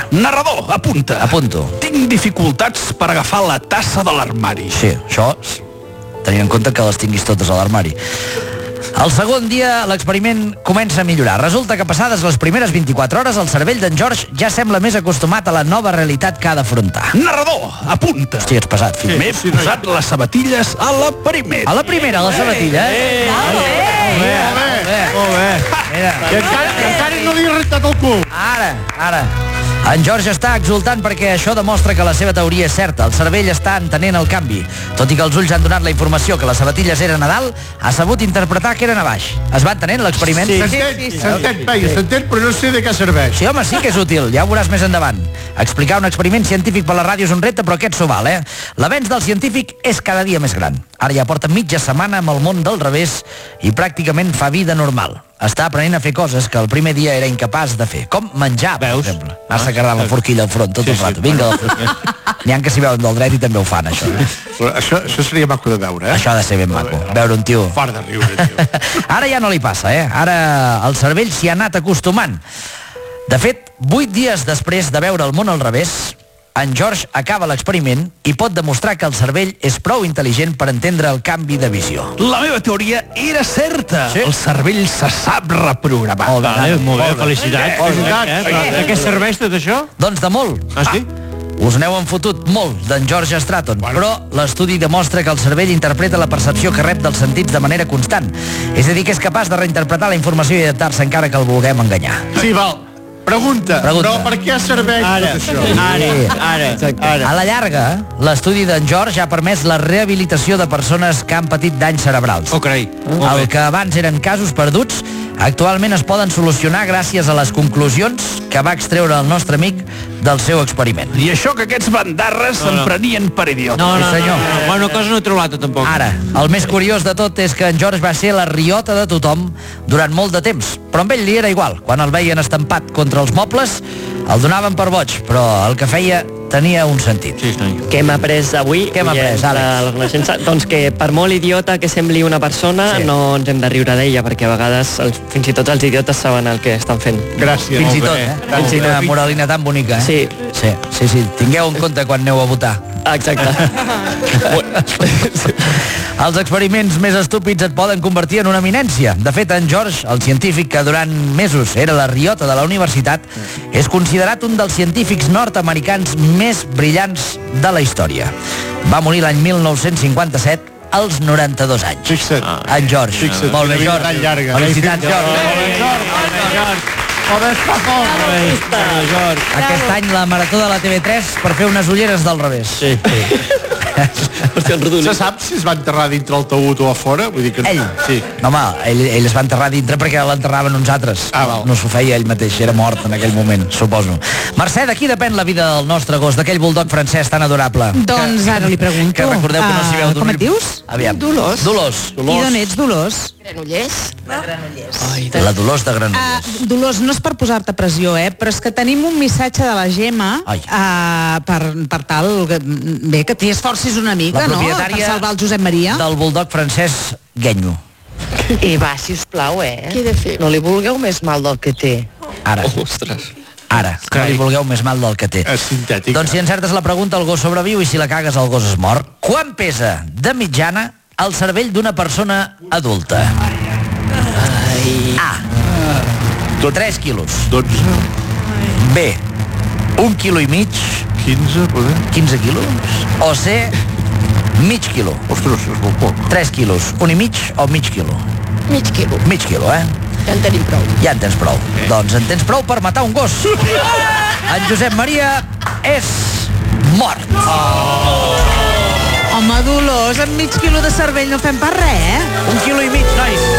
Narrador, apunta. Apunto. Tinc dificultats per agafar la tassa de l'armari. Sí, això, tenint en compte que les tinguis totes a l'armari. El segon dia l'experiment comença a millorar. Resulta que passades les primeres 24 hores el cervell d'en George ja sembla més acostumat a la nova realitat que ha d'afrontar. Narrador, apunta. Hòstia, ets pesat, fill. M'he posat les sabatilles a la primera. A la primera, les sabatilles. Molt bé. I encara no li he rentat el cul. Ara. En George està exultant perquè això demostra que la seva teoria és certa. El cervell està entenent el canvi. Tot i que els ulls han donat la informació que les sabatilles eren a dalt, ha sabut interpretar que eren a baix. Es va entenent l'experiment? S'entén, però no sé de què serveix. Sí, home, sí que és útil, ja ho veuràs més endavant. Explicar un experiment científic per la ràdio és un repte, però aquest s'ho val, L'avenç del científic és cada dia més gran. Ara ja porta mitja setmana amb el món del revés i pràcticament fa vida normal. Està aprenent a fer coses que el primer dia era incapaç de fer, com menjar, per exemple. M'has carregant la forquilla al front tot el rato. Vinga, n'hi ha que s'hi veuen del dret i també ho fan, això. Això seria maco de veure, Això ha de ser ben maco, veure un tio. Fart de riure, tio. Ara ja no li passa, Ara el cervell s'hi ha anat acostumant. De fet, 8 dies després de veure el món al revés, en George acaba l'experiment i pot demostrar que el cervell és prou intel·ligent per entendre el canvi de visió. La meva teoria era certa. Sí? El cervell se sap reprogramar. Molt bé, felicitats. De què serveix tot això? Doncs de molt. Ah, sí? Us n'heu enfotut molt d'en George Stratton, però l'estudi demostra que el cervell interpreta la percepció que rep dels sentits de manera constant. És a dir, que és capaç de reinterpretar la informació i adaptar-se encara que el vulguem enganyar. Sí, val. Pregunta. Però per què serveix tot això? Ara. A la llarga, l'estudi d'en George ha permès la rehabilitació de persones que han patit danys cerebrals. Oh, carai. El que abans eren casos perduts, actualment es poden solucionar gràcies a les conclusions que va extreure el nostre amic del seu experiment. I això que aquests bandarres se'n prenien per idiota. No, senyor. Bona cosa no he trobat, tampoc. Ara, el més curiós de tot és que en George va ser la riota de tothom durant molt de temps, però amb ell li era igual. Quan el veien estampat contra els mobles, el donaven per boig, però el que feia tenia un sentit. Sí, senyor. Què hem après avui? Què hem après, de la Renaixença? Doncs que per molt idiota que sembli una persona, no ens hem de riure d'ella, perquè a vegades fins i tot els idiotes saben el que estan fent. Gràcies. Fins i tot, Quina moralina tan bonica, Sí. Sí. Tingueu en compte quan aneu a votar. Exacte. Els experiments més estúpids et poden convertir en una eminència. De fet, en George, el científic que durant mesos era la riota de la universitat, és considerat un dels científics nord-americans més brillants de la història. Va morir l'any 1957 als 92 anys. Fixa't. En George. Molt bé, George. Tan llarga. Felicitats, George. Aquest any la marató de la TV3 per fer unes ulleres del revés. Sí. Se sap si es va enterrar dintre el taüt o a fora? Vull dir que... Ell? Sí. No, home, ell es va enterrar dintre perquè l'enterraven uns altres. Val. No s'ho feia ell mateix, era mort en aquell moment, suposo. Mercè, de qui depèn la vida del nostre gos, d'aquell bulldog francès tan adorable? Doncs ara li pregunto. Que recordeu que no s'hi veu com et dius? Aviam. Dolors. I d'on ets, Dolors? Granollers. La Dolors de Granollers. Dolors, no és per posar-te pressió, però és que tenim un missatge de la Gemma per tal que t'hi esforcis una mica, La no? Per propietària salvar el Josep Maria. del bulldog francès Guenyo. I va, sisplau, Què he de fer? No li vulgueu més mal del que té. Ara. Ostres. Ara, que no li vulgueu més mal del que té. És sintètic. Doncs si encertes la pregunta, el gos sobreviu i si la cagues, el gos es mor. Quan pesa, de mitjana, el cervell d'una persona adulta? A. 3 quilos. 12, B. 1,5 quilo. 15, poder? 15 quilos. O C. Mig quilo. Ostres, és molt poc. 3 quilos. 1,5 o mig quilo? Mig quilo. Mig quilo, Ja en tenim prou. Ja en tens prou. Doncs en tens prou per matar un gos. En Josep Maria és mort. Home, Dolors, amb mig quilo de cervell no fem pas res, 1,5 quilo, nois.